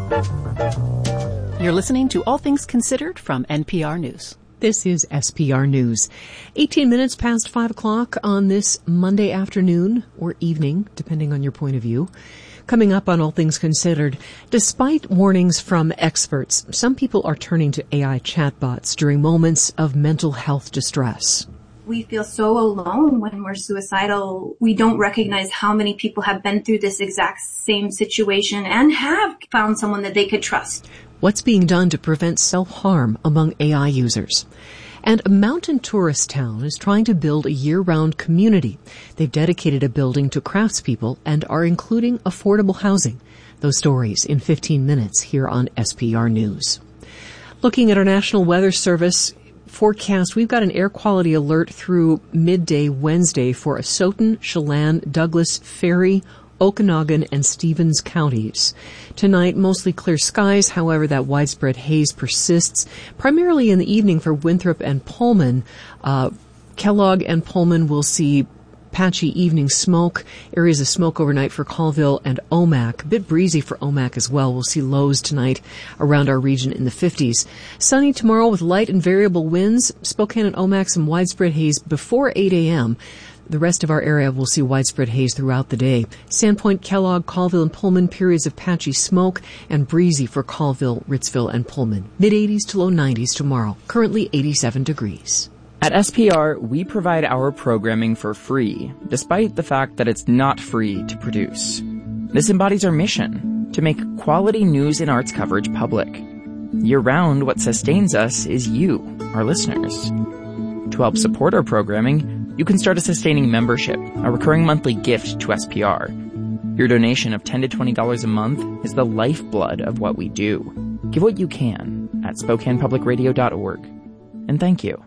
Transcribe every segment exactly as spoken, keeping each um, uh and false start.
You're listening to All Things Considered from N P R News. This is S P R News. eighteen minutes past five o'clock on this Monday afternoon or evening, depending on your point of view. Coming up on All Things Considered, despite warnings from experts, some people are turning to A I chatbots during moments of mental health distress. We feel so alone when we're suicidal. We don't recognize how many people have been through this exact same situation and have found someone that they could trust. What's being done to prevent self-harm among A I users? And a mountain tourist town is trying to build a year-round community. They've dedicated a building to craftspeople and are including affordable housing. Those stories in fifteen minutes here on S P R News. Looking at our National Weather Service forecast, we've got an air quality alert through midday Wednesday for Asotin, Chelan, Douglas, Ferry, Okanagan, and Stevens counties. Tonight, mostly clear skies. However, that widespread haze persists, primarily in the evening for Winthrop and Pullman. Uh, Kellogg and Pullman will see patchy evening smoke, areas of smoke overnight for Colville and Omak. A bit breezy for Omak as well. We'll see lows tonight around our region in the fifties. Sunny tomorrow with light and variable winds. Spokane and Omak, some widespread haze before eight a.m. The rest of our area will see widespread haze throughout the day. Sandpoint, Kellogg, Colville, and Pullman, periods of patchy smoke and breezy for Colville, Ritzville, and Pullman. mid-eighties to low nineties tomorrow. Currently eighty-seven degrees. At S P R, we provide our programming for free, despite the fact that it's not free to produce. This embodies our mission, to make quality news and arts coverage public. Year-round, what sustains us is you, our listeners. To help support our programming, you can start a sustaining membership, a recurring monthly gift to S P R. Your donation of ten to twenty dollars a month is the lifeblood of what we do. Give what you can at Spokane Public Radio dot org. And thank you.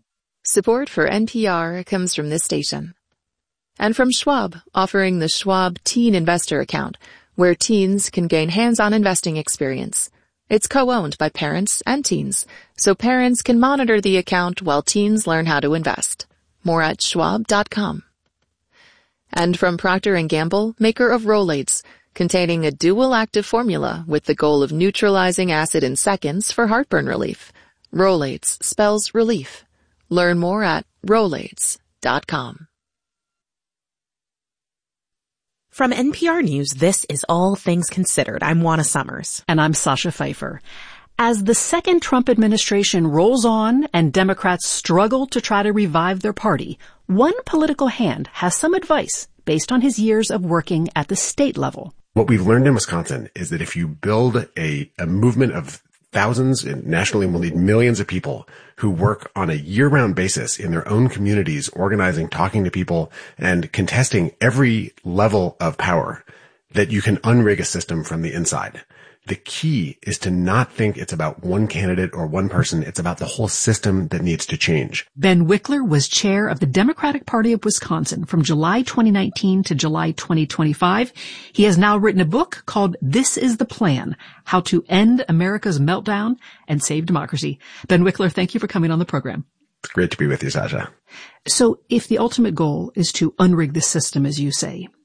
Support for N P R comes from this station. And from Schwab, offering the Schwab Teen Investor Account, where teens can gain hands-on investing experience. It's co-owned by parents and teens, so parents can monitor the account while teens learn how to invest. More at schwab dot com. And from Procter and Gamble, maker of Rolaids, containing a dual active formula with the goal of neutralizing acid in seconds for heartburn relief. Rolaids spells relief. Learn more at rolaids dot com. From N P R News, this is All Things Considered. I'm Juana Summers. And I'm Sasha Pfeiffer. As the second Trump administration rolls on and Democrats struggle to try to revive their party, one political hand has some advice based on his years of working at the state level. What we've learned in Wisconsin is that if you build a, a movement of thousands, and nationally we'll need millions of people who work on a year-round basis in their own communities, organizing, talking to people, and contesting every level of power, that you can unrig a system from the inside. The key is to not think it's about one candidate or one person. It's about the whole system that needs to change. Ben Wickler was chair of the Democratic Party of Wisconsin from July twenty nineteen to July twenty twenty-five. He has now written a book called This is the Plan, How to End America's Meltdown and Save Democracy. Ben Wickler, thank you for coming on the program. It's great to be with you, Sasha. So if the ultimate goal is to unrig the system, as you say,